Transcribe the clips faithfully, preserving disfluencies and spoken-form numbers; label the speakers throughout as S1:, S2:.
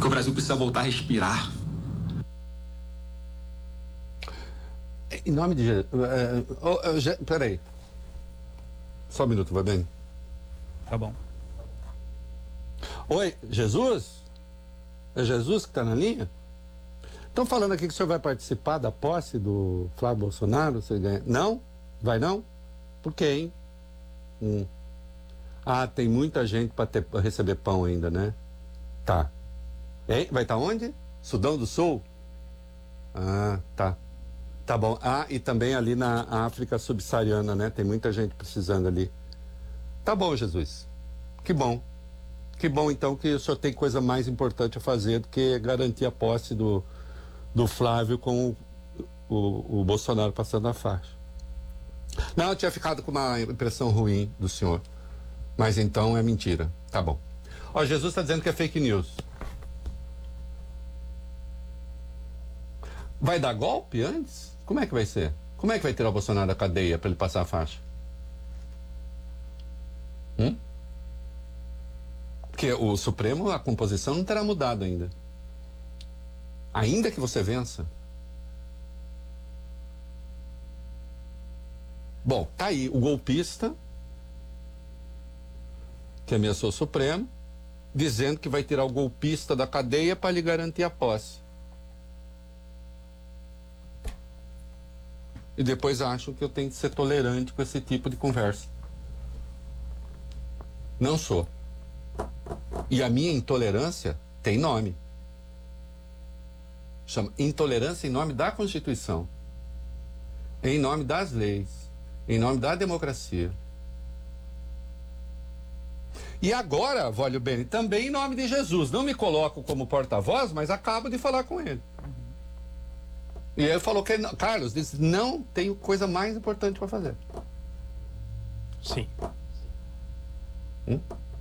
S1: Porque o Brasil precisa voltar a respirar.
S2: Em nome de Jesus. Uh, uh, uh, uh, peraí. Só um minuto, vai bem?
S3: Tá bom.
S2: Oi, Jesus? É Jesus que está na linha? Estão falando aqui que o senhor vai participar da posse do Flávio Bolsonaro? Você ganha... Não? Vai não? Por quê, hein? Hum. Ah, tem muita gente para receber pão ainda, né? Tá. Hein? Vai estar tá onde? Sudão do Sul? Ah, tá. Tá bom. Ah, e também ali na África subsaariana, né? Tem muita gente precisando ali. Tá bom, Jesus. Que bom. Que bom, então, que o senhor tem coisa mais importante a fazer do que garantir a posse do, do Flávio com o, o, o Bolsonaro passando a faixa. Não, eu tinha ficado com uma impressão ruim do senhor. Mas então é mentira. Tá bom. Ó, Jesus está dizendo que é fake news. Vai dar golpe antes? Como é que vai ser? Como é que vai tirar o Bolsonaro da cadeia para ele passar a faixa? Hum? Porque o Supremo, a composição não terá mudado ainda. Ainda que você vença. Bom, tá aí o golpista que ameaçou o Supremo, dizendo que vai tirar o golpista da cadeia para lhe garantir a posse. E depois acham que eu tenho que ser tolerante com esse tipo de conversa. Não sou. E a minha intolerância tem nome. Chama intolerância em nome da Constituição. Em nome das leis. Em nome da democracia. E agora, Vólio Bene, também em nome de Jesus. Não me coloco como porta-voz, mas acabo de falar com ele. E ele falou que, Carlos, disse, não tenho coisa mais importante para fazer.
S3: Sim.
S2: Hum?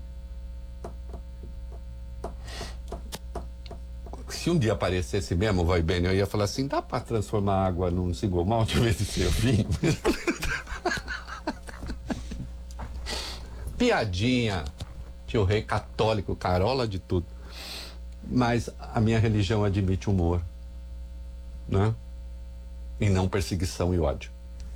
S2: Se um dia aparecesse mesmo, vai bem, eu ia falar assim, dá para transformar água num single-malt em vez de ser vinho? Piadinha. Tio Rei católico, carola de tudo. Mas a minha religião admite humor, né? E não perseguição e ódio.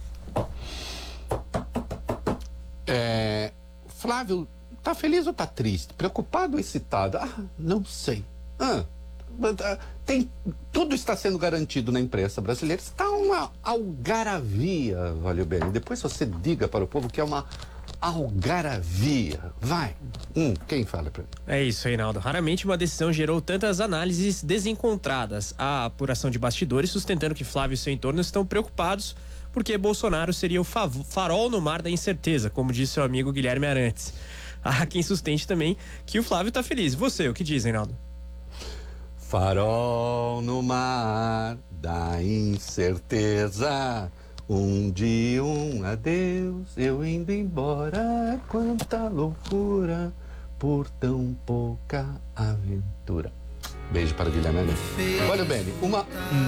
S2: É, Flávio, tá feliz ou tá triste? Preocupado ou excitado? Ah, não sei. Ah, tem, tudo está sendo garantido na imprensa brasileira. Está uma algaravia, valeu bem. Depois você diga para o povo que é uma algaravia. Vai. Hum, quem fala para mim?
S4: É isso, Reinaldo. Raramente uma decisão gerou tantas análises desencontradas. A apuração de bastidores sustentando que Flávio e seu entorno estão preocupados porque Bolsonaro seria o farol no mar da incerteza, como disse seu amigo Guilherme Arantes. Há quem sustente também que o Flávio está feliz. Você, o que diz, Reinaldo?
S2: Farol no mar da incerteza, um dia um adeus, eu indo embora, quanta loucura por tão pouca aventura. Beijo para Guilherme. Olha bem, uma